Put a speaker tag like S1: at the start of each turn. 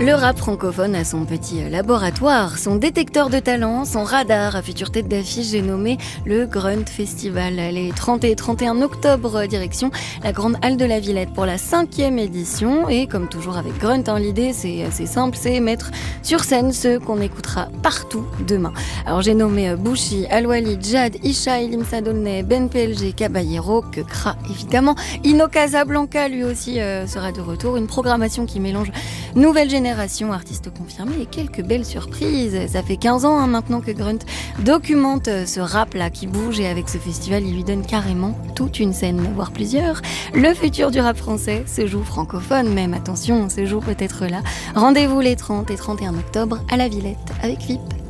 S1: Le rap francophone a son petit laboratoire, son détecteur de talent, son radar à future tête d'affiche, j'ai nommé le Grunt Festival. Les 30 et 31 octobre, direction la Grande Halle de la Villette pour la 5e édition. Et comme toujours avec Grunt, l'idée c'est assez simple, c'est mettre sur scène ceux qu'on écoutera partout demain. Alors j'ai nommé Bouchy, Al-Wali, Jad, Isha, Limsa Dolnay, Ben PLG, Caballero, que Kra évidemment. Ino Casablanca lui aussi sera de retour. Une programmation qui mélange nouvelle génération, artistes confirmés et quelques belles surprises. Ça fait 15 ans maintenant que Grunt documente ce rap là qui bouge, et avec ce festival il lui donne carrément toute une scène, voire plusieurs. Le futur du rap français se joue francophone même, attention, se joue peut-être là. Rendez-vous les 30 et 31 octobre à la Villette avec VIP.